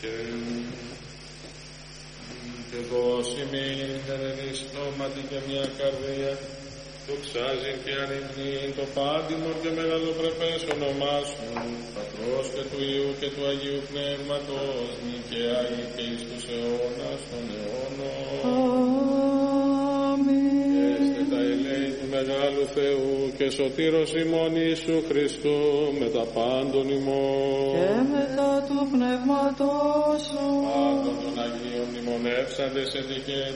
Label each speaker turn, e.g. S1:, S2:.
S1: Και δώσει μην ενενής νόματι και μια καρδία, δοξάζει και ανυμνήν το πάντιμο και μεγαλοπρεπές όνομά σου, Πατρός και του Υιού και του Αγίου Πνεύματος, νικαία και εις τους αιώνας των αιώνων. Έστε τα ελέη του Μεγάλου Θεού και σωτήρος ημών Ιησού Χριστού με τα πάντων ημών
S2: και μετά του Πνεύματός σου
S1: πάντων των Αγίων μνημονεύσαντες σε